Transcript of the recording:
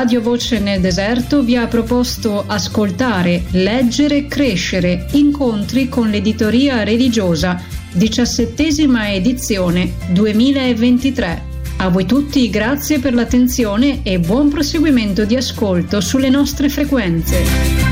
Radio Voce nel Deserto vi ha proposto Ascoltare, leggere, crescere, incontri con l'editoria religiosa, 17ª edizione 2023. A voi tutti grazie per l'attenzione e buon proseguimento di ascolto sulle nostre frequenze.